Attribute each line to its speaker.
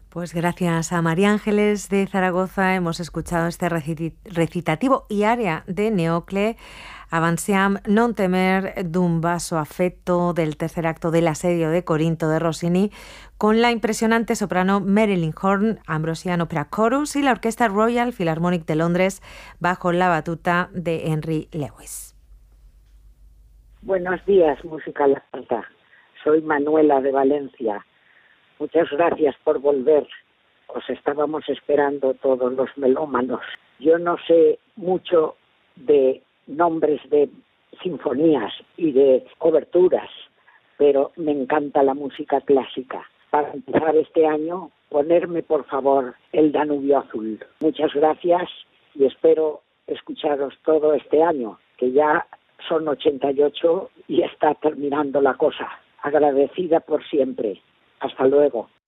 Speaker 1: Pues gracias a María Ángeles de Zaragoza hemos escuchado este recitativo y aria de Neocle, Avanciam non temer d'un vaso afecto del tercer acto del Asedio de Corinto de Rossini, con la impresionante soprano Marilyn Horne, Ambrosian Opera Chorus y la Orquesta Royal Philharmonic de Londres bajo la batuta de Henry Lewis.
Speaker 2: Buenos días, Música La Carta. Soy Manuela de Valencia. Muchas gracias por volver. Os estábamos esperando todos los melómanos. Yo no sé mucho de nombres de sinfonías y de oberturas, pero me encanta la música clásica. Para empezar este año, ponerme por favor El Danubio Azul. Muchas gracias y espero escucharos todo este año, que ya son 88 y está terminando la cosa. Agradecida por siempre. Hasta luego.